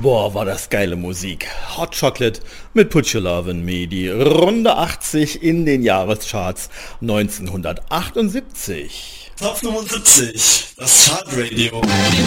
Boah, war das geile Musik. Hot Chocolate mit Put Your Love in Me, die Runde 80 in den Jahrescharts 1978. Top 75, das Chartradio.